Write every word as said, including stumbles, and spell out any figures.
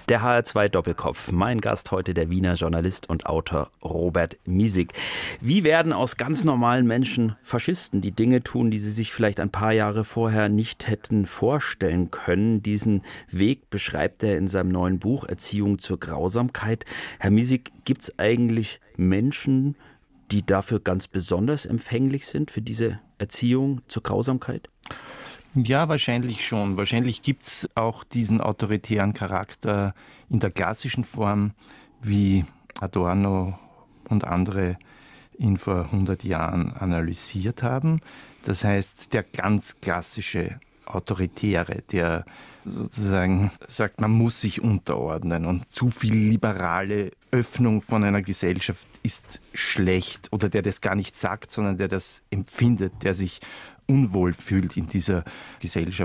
Der H R zwei Doppelkopf. Mein Gast heute der Wiener Journalist und Autor Robert Miesig. Wie werden aus ganz normalen Menschen Faschisten, die Dinge tun, die sie sich vielleicht ein paar Jahre vorher nicht hätten vorstellen können? Diesen Weg beschreibt er in seinem neuen Buch Erziehung zur Grausamkeit. Herr Miesig, gibt es eigentlich Menschen, die dafür ganz besonders empfänglich sind, für diese Erziehung zur Grausamkeit? Ja, wahrscheinlich schon. Wahrscheinlich gibt es auch diesen autoritären Charakter in der klassischen Form, wie Adorno und andere ihn vor hundert Jahren analysiert haben. Das heißt, der ganz klassische Autoritäre, der sozusagen sagt, man muss sich unterordnen und zu viel liberale Öffnung von einer Gesellschaft ist schlecht, oder der das gar nicht sagt, sondern der das empfindet, der sich unwohl fühlt in dieser Gesellschaft.